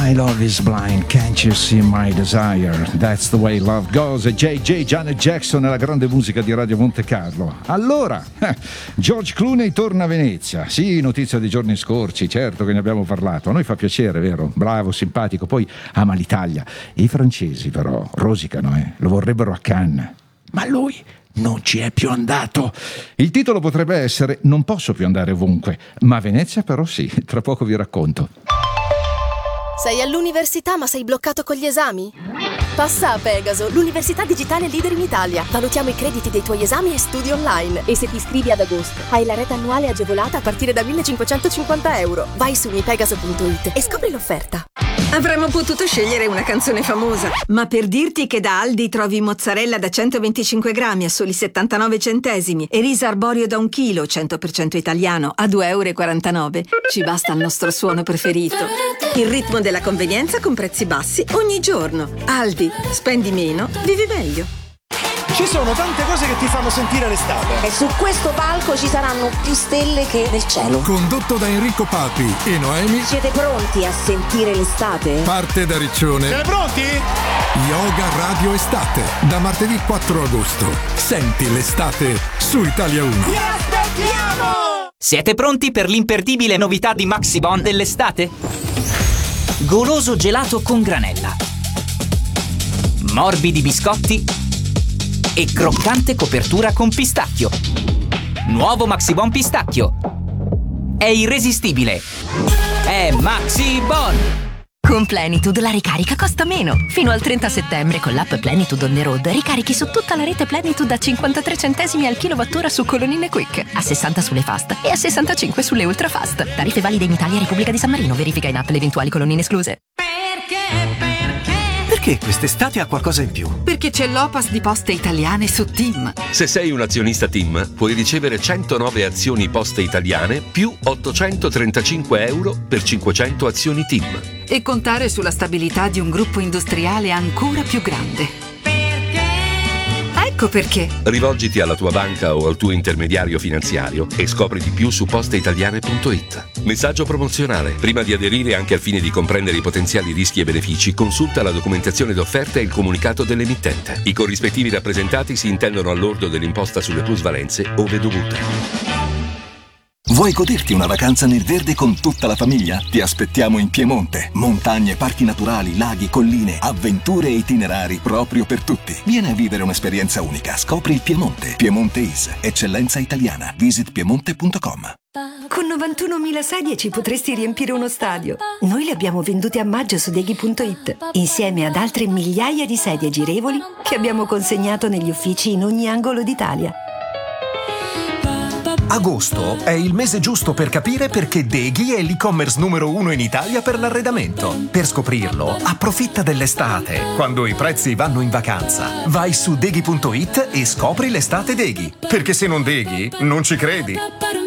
My love is blind, can't you see my desire? That's the way love goes. JJ, Janet Jackson e la grande musica di Radio Monte Carlo. Allora, George Clooney torna a Venezia. Sì, notizia dei giorni scorsi, certo che ne abbiamo parlato. A noi fa piacere, vero? Bravo, simpatico, poi ama l'Italia. I francesi però rosicano, lo vorrebbero a Cannes. Ma lui non ci è più andato. Il titolo potrebbe essere Non posso più andare ovunque, ma a Venezia però sì, tra poco vi racconto. Sei all'università ma sei bloccato con gli esami? Passa a Pegaso, l'università digitale leader in Italia. Valutiamo i crediti dei tuoi esami e studi online. E se ti iscrivi ad agosto, hai la rete annuale agevolata A partire da 1.550 euro. Vai su mipegaso.it e scopri l'offerta. Avremmo potuto scegliere una canzone famosa, ma per dirti che da Aldi trovi mozzarella da 125 grammi a soli 79 centesimi e riso arborio da 1 chilo 100% italiano a 2,49 euro, ci basta il nostro suono preferito. Il ritmo della convenienza con prezzi bassi ogni giorno. Aldi, spendi meno, vivi meglio. Ci sono tante cose che ti fanno sentire l'estate. E su questo palco ci saranno più stelle che nel cielo. Condotto da Enrico Papi e Noemi. Siete pronti a sentire l'estate? Parte da Riccione. Siete pronti? Yoga Radio Estate. Da martedì 4 agosto. Senti l'estate su Italia 1. Vi aspettiamo! Siete pronti per l'imperdibile novità di Maxi Bon dell'estate? Goloso gelato con granella, morbidi biscotti e croccante copertura con pistacchio. Nuovo Maxi Bon pistacchio. È irresistibile. È Maxi Bon. Con Plenitude la ricarica costa meno. Fino al 30 settembre con l'app Plenitude on the road ricarichi su tutta la rete Plenitude a 53 centesimi al kilowattora su colonnine Quick, a 60 sulle fast e a 65 sulle ultra fast. Tariffe valide in Italia e Repubblica di San Marino. Verifica in app le eventuali colonnine escluse. Perché quest'estate ha qualcosa in più? Perché c'è l'Opas di Poste Italiane su TIM. Se sei un azionista TIM, puoi ricevere 109 azioni Poste Italiane più 835 euro per 500 azioni TIM. E contare sulla stabilità di un gruppo industriale ancora più grande. Ecco perché. Rivolgiti alla tua banca o al tuo intermediario finanziario e scopri di più su posteitaliane.it. Messaggio promozionale. Prima di aderire, anche al fine di comprendere i potenziali rischi e benefici, consulta la documentazione d'offerta e il comunicato dell'emittente. I corrispettivi rappresentati si intendono all'ordo dell'imposta sulle plusvalenze ove dovute. Vuoi goderti una vacanza nel verde con tutta la famiglia? Ti aspettiamo in Piemonte. Montagne, parchi naturali, laghi, colline, avventure e itinerari proprio per tutti. Vieni a vivere un'esperienza unica. Scopri il Piemonte. Piemonte is, eccellenza italiana. Visit piemonte.com. Con 91.000 sedie ci potresti riempire uno stadio. Noi le abbiamo vendute a maggio su Deghi.it, insieme ad altre migliaia di sedie girevoli che abbiamo consegnato negli uffici in ogni angolo d'Italia. Agosto è il mese giusto per capire perché Deghi è l'e-commerce numero 1 in Italia per l'arredamento. Per scoprirlo, approfitta dell'estate, quando i prezzi vanno in vacanza. Vai su Deghi.it e scopri l'estate Deghi. Perché se non Deghi, non ci credi.